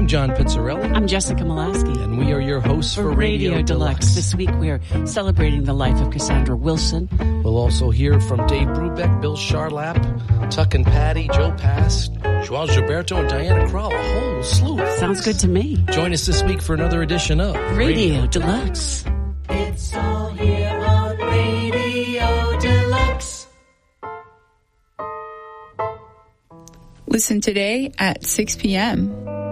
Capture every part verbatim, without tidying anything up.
I'm John Pizzarelli. I'm Jessica Molaski. And we are your hosts for, for Radio, Radio Deluxe. Deluxe. This week we're celebrating the life of Cassandra Wilson. We'll also hear from Dave Brubeck, Bill Charlap, Tuck and Patty, Joe Past, Joao Gilberto, and Diana Krall. A whole slew of Sounds good to me. Join us this week for another edition of Radio, Radio Deluxe. It's all here on Radio Deluxe. Listen today at six p.m.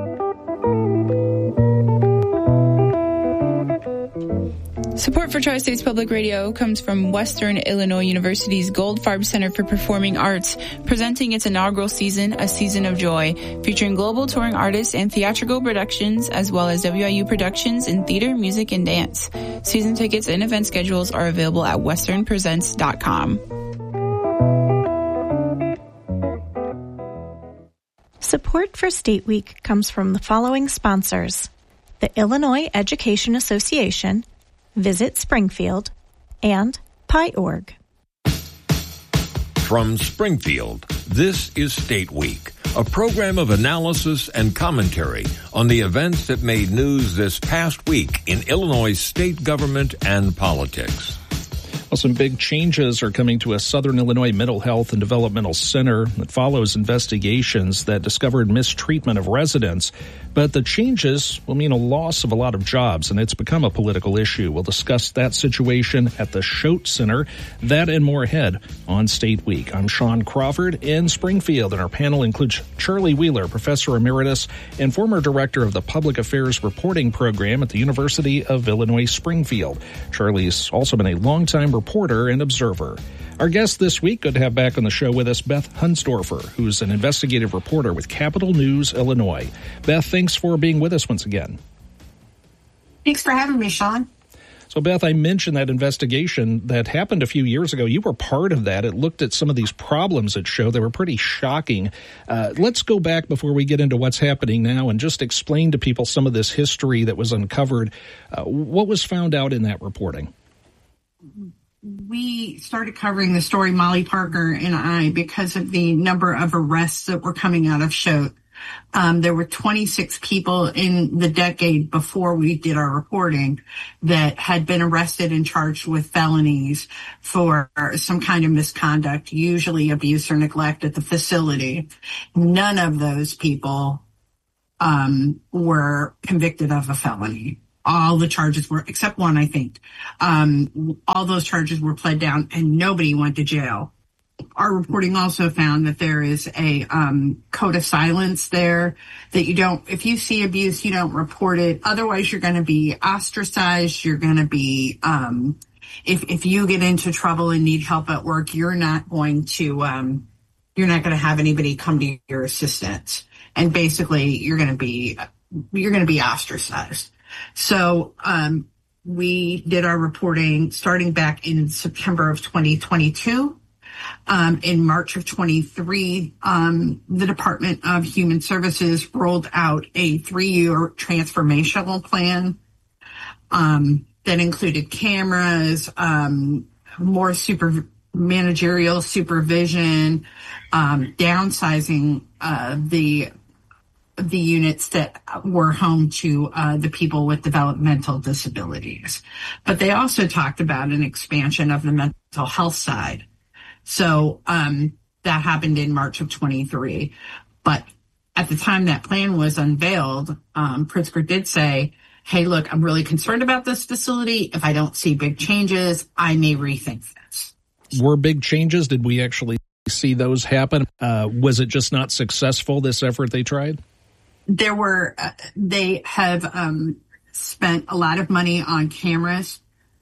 Support for Tri-States Public Radio comes from Western Illinois University's Goldfarb Center for Performing Arts, presenting its inaugural season, A Season of Joy, featuring global touring artists and theatrical productions, as well as W I U productions in theater, music, and dance. Season tickets and event schedules are available at western presents dot com. Support for State Week comes from the following sponsors: the Illinois Education Association, Visit Springfield, and Pi dot org. From Springfield, this is State Week, a program of analysis and commentary on the events that made news this past week in Illinois state government and politics. Well, some big changes are coming to a Southern Illinois Mental Health and Developmental Center that follows investigations that discovered mistreatment of residents. But the changes will mean a loss of a lot of jobs, and it's become a political issue. We'll discuss that situation at the Choate Center. That and more ahead on State Week. I'm Sean Crawford in Springfield, and our panel includes Charlie Wheeler, Professor Emeritus and former Director of the Public Affairs Reporting Program at the University of Illinois Springfield. Charlie's also been a longtime reporter and observer. Our guest this week, good to have back on the show with us, Beth Hunsdorfer, who's an investigative reporter with Capital News, Illinois. Beth, thanks for being with us once again. Thanks for having me, Sean. So, Beth, I mentioned that investigation that happened a few years ago. You were part of that. It looked at some of these problems it showed. They were pretty shocking. Uh, let's go back before we get into what's happening now and just explain to people some of this history that was uncovered. Uh, what was found out in that reporting? We started covering the story, Molly Parker and I, because of the number of arrests that were coming out of Choate. Um, there were twenty-six people in the decade before we did our reporting that had been arrested and charged with felonies for some kind of misconduct, usually abuse or neglect at the facility. None of those people um, were convicted of a felony. All the charges were, except one, I think, um, all those charges were pled down and nobody went to jail. Our reporting also found that there is a um, code of silence there, that you don't, if you see abuse, you don't report it. Otherwise, you're going to be ostracized. You're going to be, um, if, if you get into trouble and need help at work, you're not going to, um, you're not going to have anybody come to your assistance. And basically, you're going to be, you're going to be ostracized. So um, we did our reporting starting back in September of twenty twenty-two. Um, in March of twenty-three, um, the Department of Human Services rolled out a three-year transformational plan um, that included cameras, um, more super managerial supervision, um, downsizing uh, the the units that were home to uh, the people with developmental disabilities. But they also talked about an expansion of the mental health side. So um, that happened in March of twenty-three. But at the time that plan was unveiled, um, Pritzker did say, hey, look, I'm really concerned about this facility. If I don't see big changes, I may rethink this. Were big changes? Did we actually see those happen? Uh, was it just not successful, this effort they tried? There were, uh, they have um, spent a lot of money on cameras,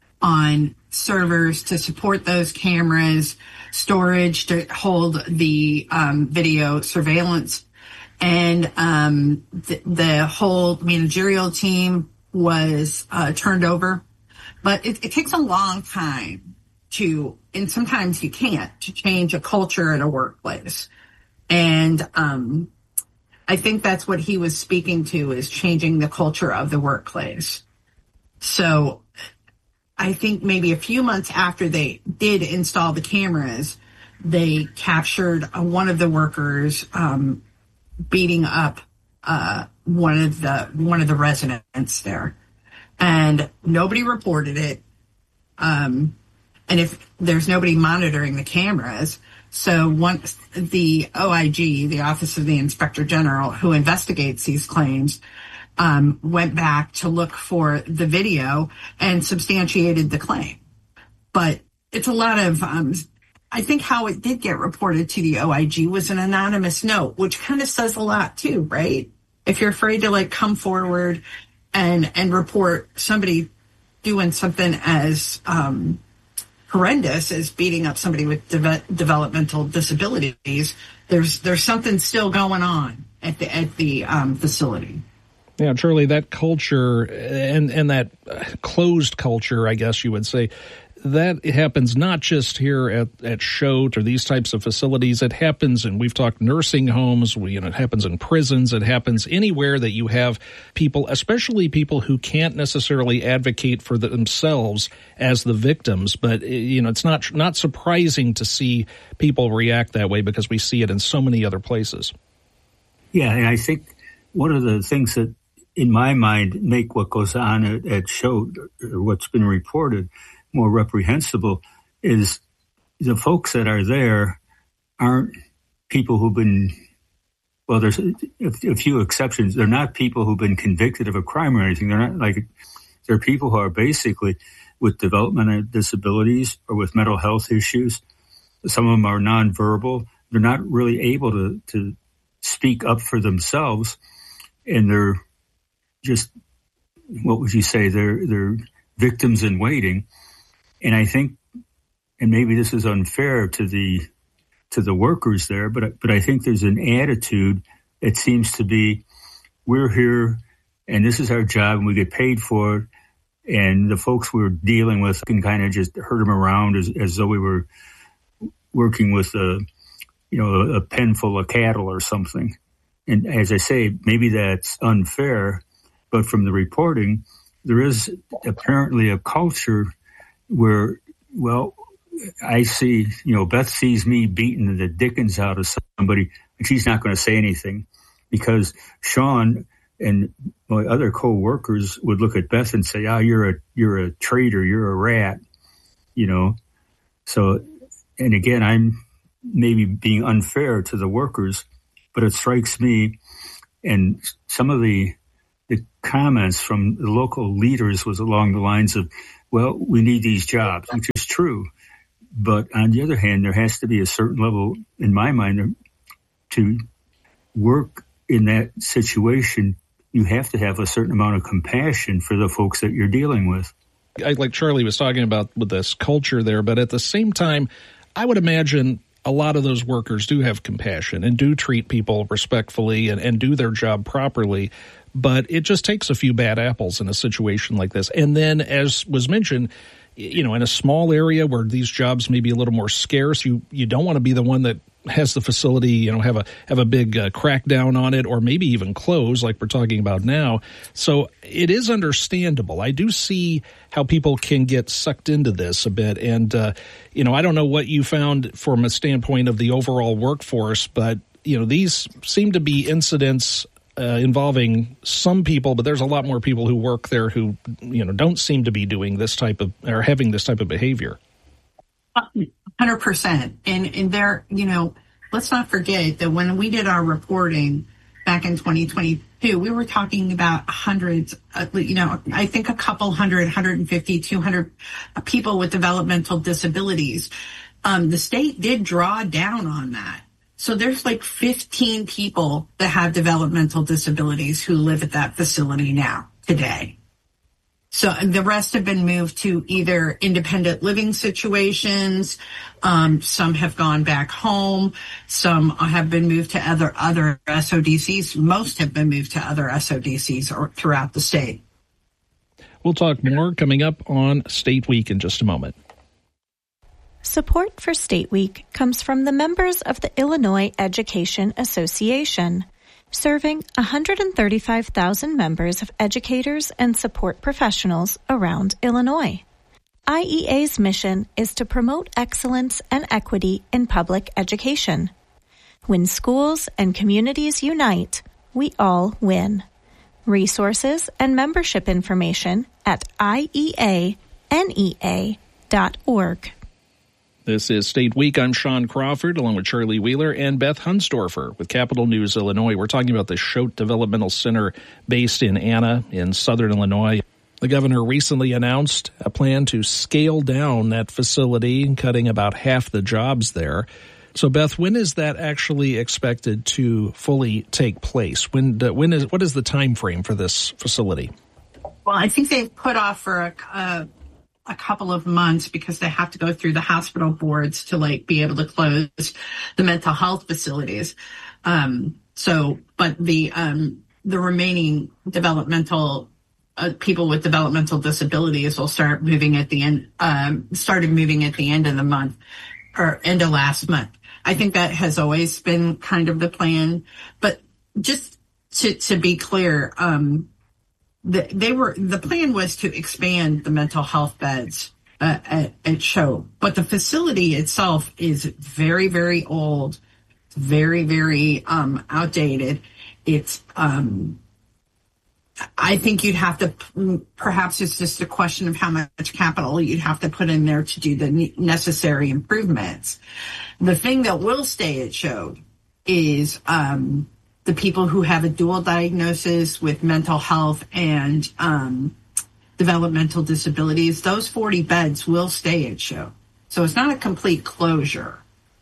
on servers to support those cameras, storage to hold the um, video surveillance, and um, th- the whole managerial team was uh, turned over. But it, it takes a long time to, and sometimes you can't, to change a culture at a workplace. And um I think that's what he was speaking to, is changing the culture of the workplace. So I think maybe a few months after they did install the cameras, they captured uh, one of the workers um, beating up uh, one of the one of the residents there, and nobody reported it. Um, and if there's nobody monitoring the cameras, so once the O I G, the Office of the Inspector General, who investigates these claims, um, went back to look for the video and substantiated the claim. But it's a lot of, um, I think how it did get reported to the O I G was an anonymous note, which kind of says a lot too, right? If you're afraid to like come forward and, and report somebody doing something as, um, horrendous as beating up somebody with de- developmental disabilities, there's, there's something still going on at the, at the, um, facility. Yeah, Charlie, that culture and, and that closed culture, I guess you would say, that happens not just here at, at Choate or these types of facilities. It happens, and we've talked nursing homes, we, you know, it happens in prisons. It happens anywhere that you have people, especially people who can't necessarily advocate for themselves as the victims. But, you know, it's not not surprising to see people react that way because we see it in so many other places. Yeah, and I think one of the things that, in my mind, make what goes on at, at Choate, or what's been reported, more reprehensible is the folks that are there aren't people who've been, well, there's a, a few exceptions. They're not people who've been convicted of a crime or anything. They're not like, they're people who are basically with developmental disabilities or with mental health issues. Some of them are nonverbal. They're not really able to, to speak up for themselves. And they're just, what would you say? They're, they're victims in waiting. And I think, and maybe this is unfair to the to the workers there, but but I think there's an attitude that seems to be, we're here and this is our job and we get paid for it, and the folks we're dealing with can kind of just herd them around as, as though we were working with a, you know, a pen full of cattle or something. And as I say, maybe that's unfair, but from the reporting, there is apparently a culture where, well, I see, you know, Beth sees me beating the dickens out of somebody, and she's not going to say anything because Sean and my other co-workers would look at Beth and say, "Ah, oh, you're a you're a traitor, you're a rat," you know. So, and again, I'm maybe being unfair to the workers, but it strikes me, and some of the the comments from the local leaders was along the lines of, well, we need these jobs, which is true. But on the other hand, there has to be a certain level, in my mind, to work in that situation. You have to have a certain amount of compassion for the folks that you're dealing with. I, like Charlie was talking about with this culture there, but at the same time, I would imagine a lot of those workers do have compassion and do treat people respectfully and, and do their job properly. But it just takes a few bad apples in a situation like this. And then, as was mentioned, you know, in a small area where these jobs may be a little more scarce, you, you don't want to be the one that has the facility, you know, have a have a big uh, crackdown on it or maybe even close like we're talking about now. So it is understandable. I do see how people can get sucked into this a bit. And, uh, you know, I don't know what you found from a standpoint of the overall workforce, but, you know, these seem to be incidents Uh, involving some people, but there's a lot more people who work there who, you know, don't seem to be doing this type of, or having this type of behavior. one hundred percent. And, and there, you know, let's not forget that when we did our reporting back in twenty twenty-two, we were talking about hundreds, uh, you know, I think a couple hundred, one hundred fifty, two hundred people with developmental disabilities. Um, the state did draw down on that. So there's like fifteen people that have developmental disabilities who live at that facility now, today. So the rest have been moved to either independent living situations. Um, some have gone back home. Some have been moved to other, other S O D Cs. Most have been moved to other S O D Cs or throughout the state. We'll talk more coming up on State Week in just a moment. Support for State Week comes from the members of the Illinois Education Association, serving one hundred thirty-five thousand members of educators and support professionals around Illinois. I E A's mission is to promote excellence and equity in public education. When schools and communities unite, we all win. Resources and membership information at I E A N E A dot org. This is State Week. I'm Sean Crawford, along with Charlie Wheeler and Beth Hunsdorfer with Capital News Illinois. We're talking about the Choate Developmental Center based in Anna in southern Illinois. The governor recently announced a plan to scale down that facility, cutting about half the jobs there. So, Beth, when is that actually expected to fully take place? When, when is what is the time frame for this facility? Well, I think they've put off for a, a, a couple of months because they have to go through the hospital boards to like be able to close the mental health facilities. Um, so, but the um, the remaining developmental uh, people with developmental disabilities will start moving at the end. Um, started moving at the end of the month or end of last month. I think that has always been kind of the plan. But just to to be clear. Um, The, they were the plan was to expand the mental health beds uh, at, at Choate, but the facility itself is very, very old, very, very um, outdated. It's, um, I think you'd have to, perhaps it's just a question of how much capital you'd have to put in there to do the necessary improvements. The thing that will stay at Choate is, um, the people who have a dual diagnosis with mental health and um, developmental disabilities, those forty beds will stay at Choate. So it's not a complete closure.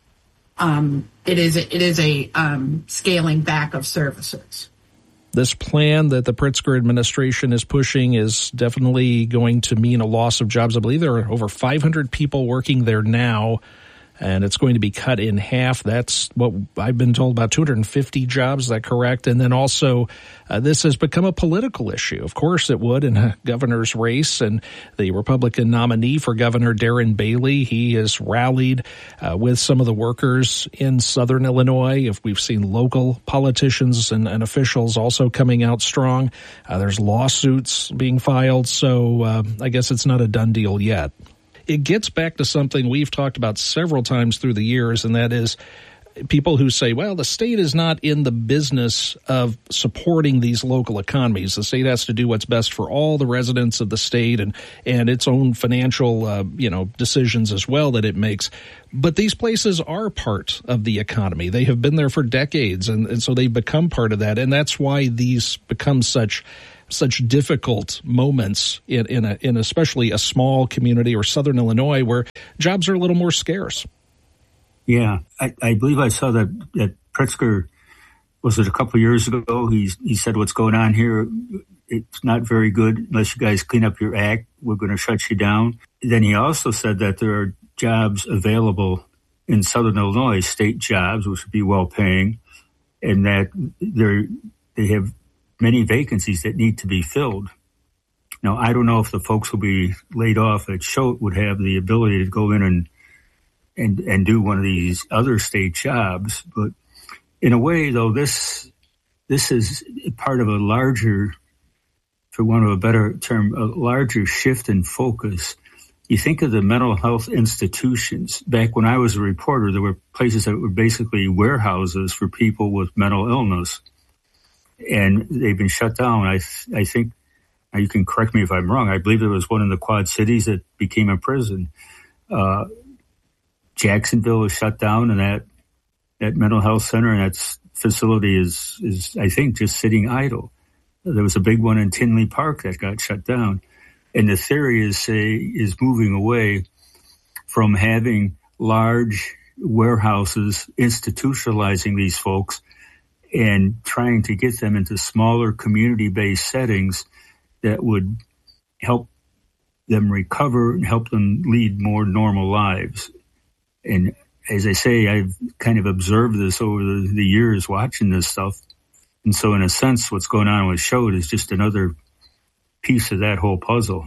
Um, it is a, it is a um, scaling back of services. This plan that the Pritzker administration is pushing is definitely going to mean a loss of jobs. I believe there are over five hundred people working there now, and it's going to be cut in half. That's what I've been told, about two hundred fifty jobs. Is that correct? And then also, uh, this has become a political issue. Of course it would in a governor's race. And the Republican nominee for Governor, Darren Bailey, he has rallied uh, with some of the workers in southern Illinois. If we've seen local politicians and, and officials also coming out strong. Uh, there's lawsuits being filed. So uh, I guess it's not a done deal yet. It gets back to something we've talked about several times through the years, and that is people who say, well, the state is not in the business of supporting these local economies. The state has to do what's best for all the residents of the state and, and its own financial, uh, you know, decisions as well that it makes. But these places are part of the economy. They have been there for decades, and, and so they've become part of that. And that's why these become such such difficult moments in, in, a, in especially a small community or southern Illinois where jobs are a little more scarce. Yeah, I, I believe I saw that, that Pritzker, was it a couple of years ago, he, he said what's going on here, it's not very good unless you guys clean up your act, we're going to shut you down. Then he also said that there are jobs available in southern Illinois, state jobs, which would be well-paying, and that they're, they have many vacancies that need to be filled. Now, I don't know if the folks who will be laid off at Choate would have the ability to go in and, and, and do one of these other state jobs. But in a way, though, this, this is part of a larger, for want of a better term, a larger shift in focus. You think of the mental health institutions. Back when I was a reporter, there were places that were basically warehouses for people with mental illness. And they've been shut down. I th- I think, you can correct me if I'm wrong, I believe there was one in the Quad Cities that became a prison. Uh, Jacksonville was shut down, and that, that mental health center and that facility is, is, I think, just sitting idle. There was a big one in Tinley Park that got shut down. And the theory is, say, is moving away from having large warehouses institutionalizing these folks and trying to get them into smaller community-based settings that would help them recover and help them lead more normal lives. And as I say, I've kind of observed this over the, the years watching this stuff. And so in a sense, what's going on with Choate is just another piece of that whole puzzle.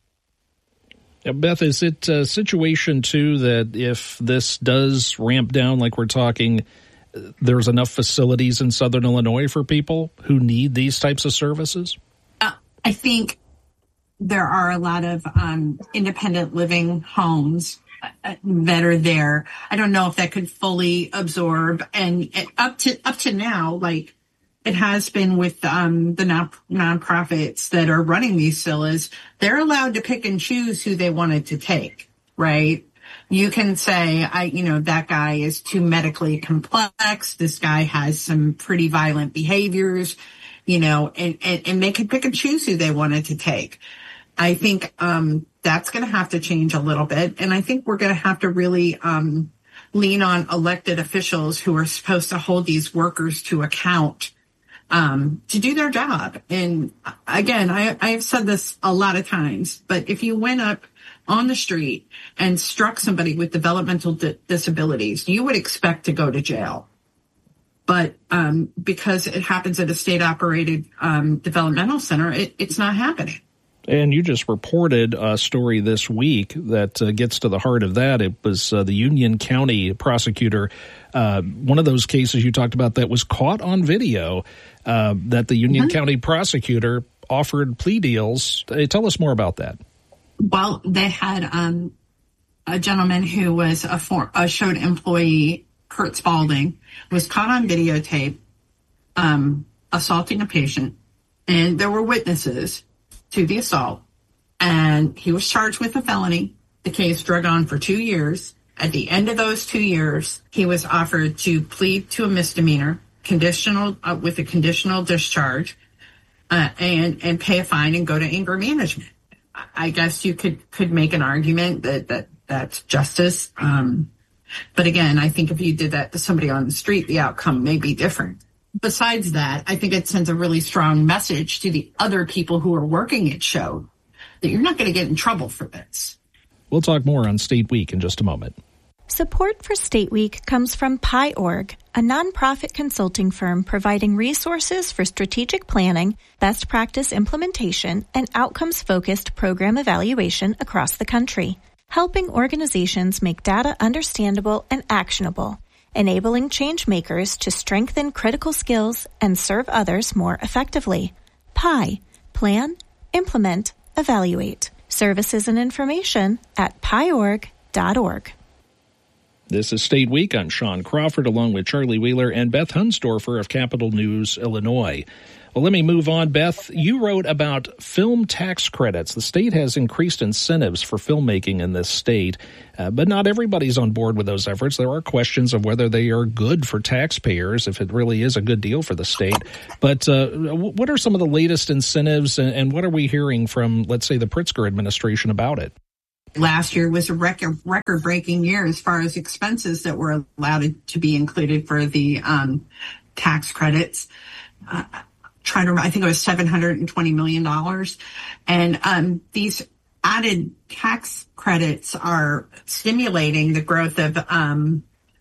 Yeah, Beth, is it a situation, too, that if this does ramp down like we're talking, there's enough facilities in southern Illinois for people who need these types of services? Uh, I think there are a lot of um, independent living homes uh, that are there. I don't know if that could fully absorb. And uh, up to up to now, like it has been with um, the non- nonprofits that are running these S I L As, they're allowed to pick and choose who they wanted to take, right? You can say, I, you know, that guy is too medically complex. This guy has some pretty violent behaviors, you know, and, and, and they could pick and choose who they wanted to take. I think um, that's going to have to change a little bit. And I think we're going to have to really um, lean on elected officials who are supposed to hold these workers to account um, to do their job. And again, I, I have said this a lot of times, but if you went up on the street and struck somebody with developmental di- disabilities, you would expect to go to jail. But um, because it happens at a state-operated um, developmental center, it, it's not happening. And you just reported a story this week that uh, gets to the heart of that. It was uh, the Union County prosecutor, uh, one of those cases you talked about that was caught on video, uh, that the Union mm-hmm. County prosecutor offered plea deals. Uh, tell us more about that. Well, they had um, a gentleman who was a, for, a showed employee, Kurt Spalding, was caught on videotape um, assaulting a patient, and there were witnesses to the assault, and he was charged with a felony. The case drug on for two years. At the end of those two years, he was offered to plead to a misdemeanor, conditional uh, with a conditional discharge, uh, and and pay a fine and go to anger management. I guess you could could make an argument that that that's justice. Um, but again, I think if you did that to somebody on the street, the outcome may be different. Besides that, I think it sends a really strong message to the other people who are working at Show that you're not going to get in trouble for this. We'll talk more on State Week in just a moment. Support for State Week comes from Pi dot org, a nonprofit consulting firm providing resources for strategic planning, best practice implementation, and outcomes-focused program evaluation across the country, helping organizations make data understandable and actionable, enabling change makers to strengthen critical skills and serve others more effectively. Pi. Plan, implement, evaluate. Services and information at pi org dot org. This is State Week. I'm Sean Crawford, along with Charlie Wheeler and Beth Hunsdorfer of Capital News, Illinois. Well, let me move on. Beth, you wrote about film tax credits. The state has increased incentives for filmmaking in this state, uh, but not everybody's on board with those efforts. There are questions of whether they are good for taxpayers, if it really is a good deal for the state. But uh, what are some of the latest incentives, and, and what are we hearing from, let's say, the Pritzker administration about it? Last year was a record, record-breaking year as far as expenses that were allowed to be included for the um, tax credits. Uh, trying to, I think it was seven hundred twenty million dollars. And um, these added tax credits are stimulating the growth of um,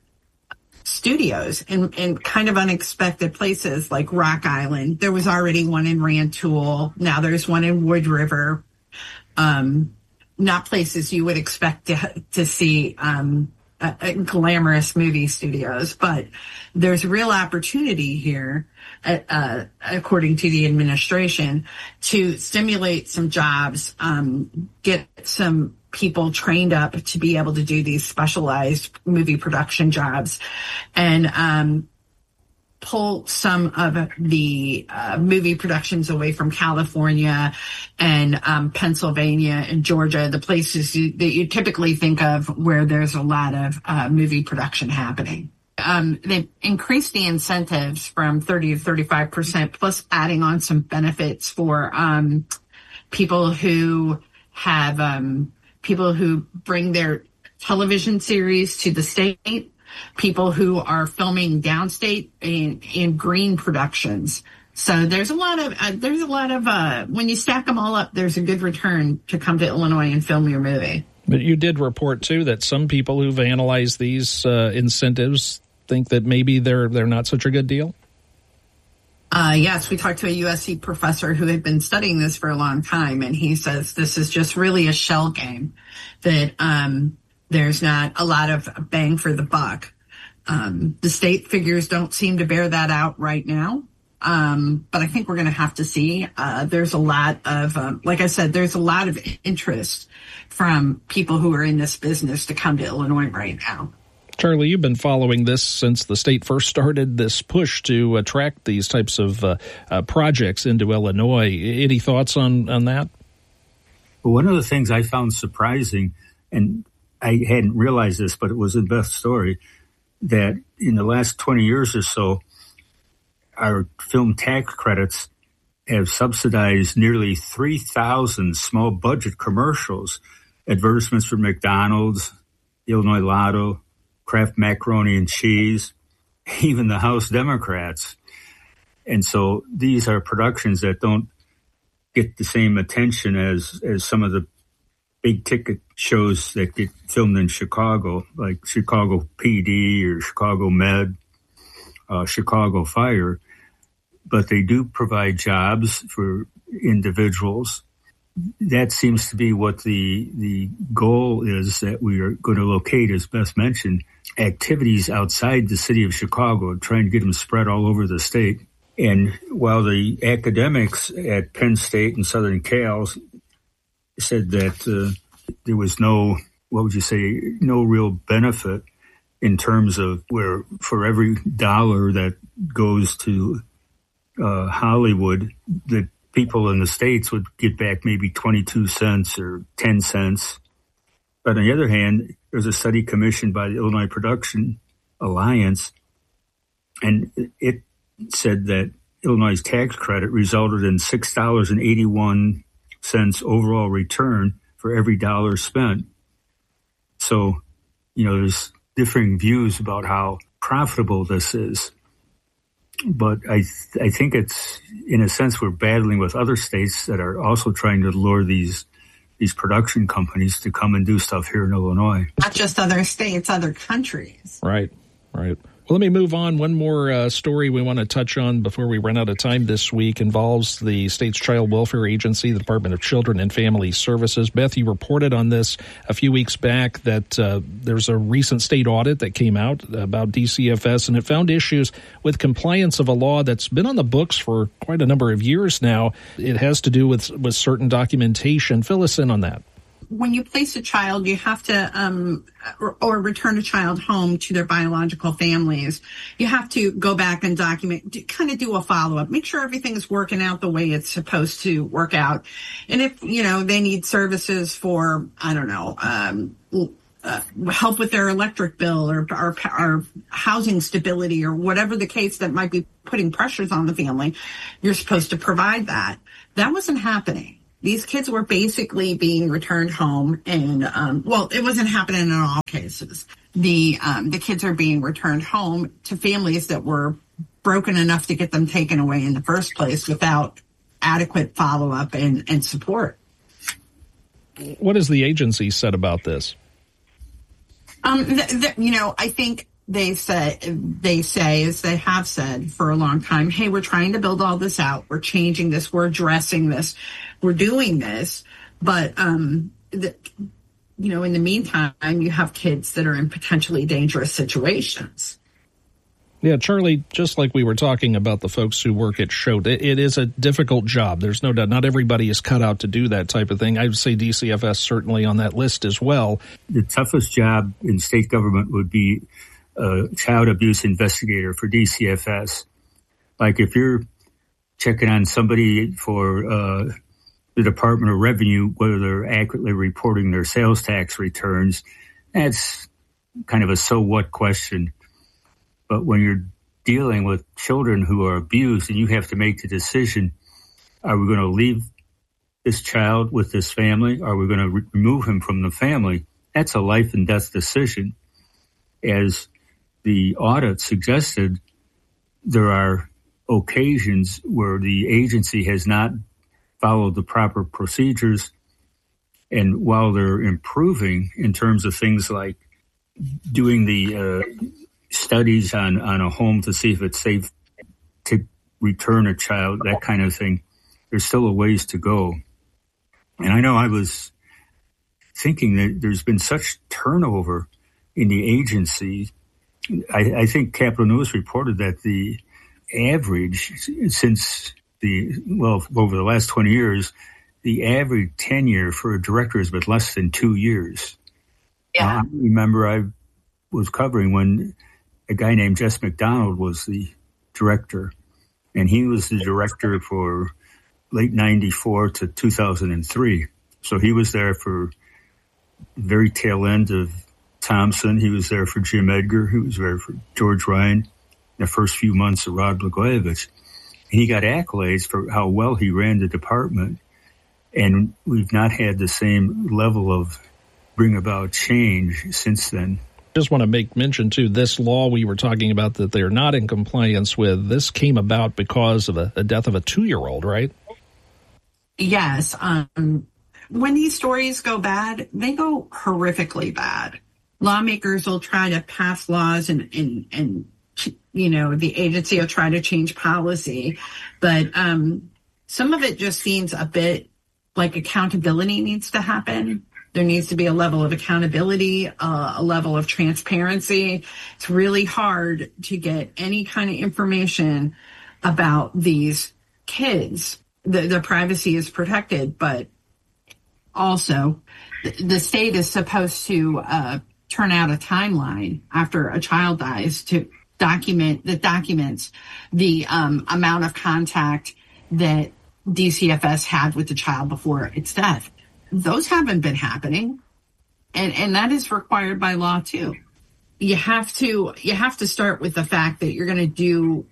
studios in, in kind of unexpected places like Rock Island. There was already one in Rantoul. Now there's one in Wood River. Um, not places you would expect to, to see um, uh, glamorous movie studios, but there's real opportunity here, uh, according to the administration, to stimulate some jobs, um, get some people trained up to be able to do these specialized movie production jobs, and um, pull some of the uh, movie productions away from California and um, Pennsylvania and Georgia, the places you, that you typically think of where there's a lot of uh, movie production happening. Um, they've increased the incentives from thirty to thirty-five percent, plus adding on some benefits for um, people who have um, people who bring their television series to the state, people who are filming downstate in, in green productions. So there's a lot of, uh, there's a lot of, uh, when you stack them all up, there's a good return to come to Illinois and film your movie. But you did report, too, that some people who've analyzed these uh, incentives think that maybe they're they're not such a good deal? Uh, yes, we talked to a U S C professor who had been studying this for a long time, and he says this is just really a shell game, that um, there's not a lot of bang for the buck. Um, the state figures don't seem to bear that out right now. Um, but I think we're going to have to see. Uh, there's a lot of, um, like I said, there's a lot of interest from people who are in this business to come to Illinois right now. Charlie, you've been following this since the state first started this push to attract these types of uh, uh, projects into Illinois. Any thoughts on, on that? Well, one of the things I found surprising, and I hadn't realized this, but it was in Beth's story, that in the last twenty years or so, our film tax credits have subsidized nearly three thousand small budget commercials, advertisements for McDonald's, Illinois Lotto, Kraft Macaroni and Cheese, even the House Democrats. And so these are productions that don't get the same attention as, as some of the big ticket shows that get filmed in Chicago, like Chicago P D or Chicago Med, uh, Chicago Fire. But they do provide jobs for individuals. That seems to be what the the goal is, that we are going to locate, as Beth mentioned, activities outside the city of Chicago, trying to get them spread all over the state. And while the academics at Penn State and Southern Cal said that uh, there was no, what would you say, no real benefit in terms of where for every dollar that goes to uh, Hollywood, the people in the States would get back maybe twenty-two cents or ten cents. But on the other hand, there's a study commissioned by the Illinois Production Alliance, and it said that Illinois' tax credit resulted in six dollars and eighty-one cents overall return for every dollar spent. So, you know, there's differing views about how profitable this is. But I th- I think it's, in a sense, we're battling with other states that are also trying to lure these these production companies to come and do stuff here in Illinois. Not just other states, other countries. Right, right. Well, let me move on. One more uh, story we want to touch on before we run out of time this week involves the state's child welfare agency, the Department of Children and Family Services. Beth, you reported on this a few weeks back that uh, there's a recent state audit that came out about D C F S, and it found issues with compliance of a law that's been on the books for quite a number of years now. It has to do with, with certain documentation. Fill us in on that. When you place a child, you have to, um, or, or return a child home to their biological families. You have to go back and document, kind of do a follow-up, make sure everything's working out the way it's supposed to work out. And if, you know, they need services for, I don't know, um, uh, help with their electric bill or, or, or housing stability or whatever the case that might be putting pressures on the family, you're supposed to provide that. That wasn't happening. These kids were basically being returned home, and um, well, it wasn't happening in all cases. The um, the kids are being returned home to families that were broken enough to get them taken away in the first place without adequate follow-up and, and support. What has the agency said about this? Um, th- th- you know, I think they say they say, as they have said for a long time, hey, we're trying to build all this out. We're changing this. We're addressing this. We're doing this. But, um, the, you know, in the meantime, you have kids that are in potentially dangerous situations. Yeah, Charlie, just like we were talking about the folks who work at SHOT, it, it is a difficult job. There's no doubt. Not everybody is cut out to do that type of thing. I would say D C F S certainly on that list as well. The toughest job in state government would be a child abuse investigator for D C F S. Like if you're checking on somebody for uh, the Department of Revenue, whether they're accurately reporting their sales tax returns, that's kind of a so what question. But when you're dealing with children who are abused and you have to make the decision, are we going to leave this child with this family? Are we going to re- remove him from the family? That's a life and death decision. As the audit suggested, there are occasions where the agency has not followed the proper procedures. And while they're improving in terms of things like doing the uh, studies on, on a home to see if it's safe to return a child, that kind of thing, there's still a ways to go. And I know I was thinking that there's been such turnover in the agency. I, I think Capital News reported that the average since the, well, over the last twenty years, the average tenure for a director has been less than two years. Yeah. I remember I was covering when a guy named Jess McDonald was the director. And he was the director for late ninety-four to two thousand three. So he was there for the very tail end of Thompson. He was there for Jim Edgar. He was there for George Ryan, the first few months of Rod Blagojevich. And he got accolades for how well he ran the department. And we've not had the same level of bring about change since then. Just want to make mention, too, this law we were talking about that they're not in compliance with, this came about because of a, a death of a two-year-old, right? Yes. Um, when these stories go bad, they go horrifically bad. Lawmakers will try to pass laws and, and, and you know, the agency will try to change policy. But um, some of it just seems a bit like accountability needs to happen. There needs to be a level of accountability, uh, a level of transparency. It's really hard to get any kind of information about these kids. The, their privacy is protected, but also the, the state is supposed to uh, turn out a timeline after a child dies to document that documents the um, amount of contact that D C F S had with the child before its death. Those haven't been happening, and and that is required by law too. You have to you have to start with the fact that you're going to do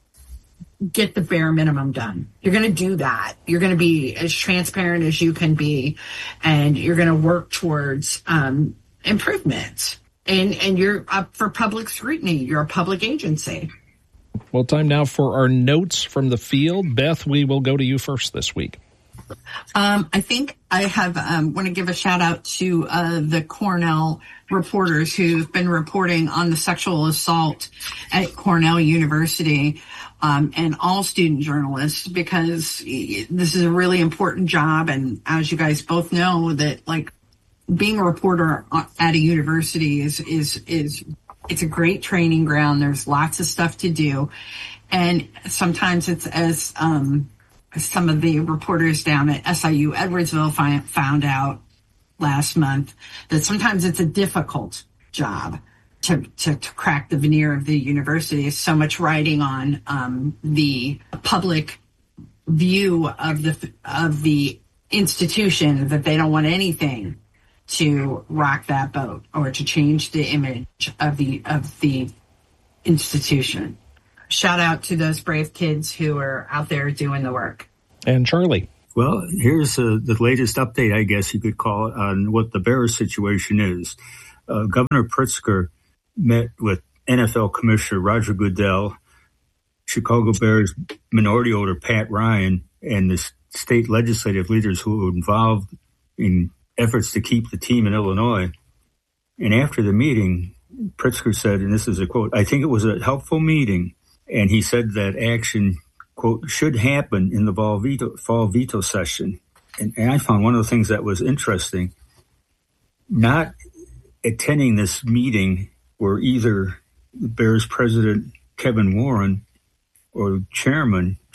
get the bare minimum done. You're going to do that. You're going to be as transparent as you can be, and you're going to work towards um, improvements. And and you're up for public scrutiny. You're a public agency. Well, time now for our notes from the field. Beth, we will go to you first this week. Um, I think I have um, want to give a shout out to uh, the Cornell reporters who've been reporting on the sexual assault at Cornell University, um, and all student journalists, because this is a really important job. And as you guys both know, that like being a reporter at a university is is is it's a great training ground. There's lots of stuff to do, and sometimes it's as um, some of the reporters down at S I U Edwardsville find, found out last month, that sometimes it's a difficult job to, to, to crack the veneer of the university. So much riding on um, the public view of the of the institution that they don't want anything to rock that boat or to change the image of the of the institution. Shout out to those brave kids who are out there doing the work. And Charlie. Well, here's uh, the latest update, I guess you could call it, on what the Bears situation is. Uh, Governor Pritzker met with N F L Commissioner Roger Goodell, Chicago Bears minority owner Pat Ryan, and the state legislative leaders who were involved in efforts to keep the team in Illinois. And after the meeting, Pritzker said, and this is a quote, "I think it was a helpful meeting." And he said that action, quote, should happen in the fall veto, fall veto session. And, and I found one of the things that was interesting, not attending this meeting were either the Bears president Kevin Warren or chairman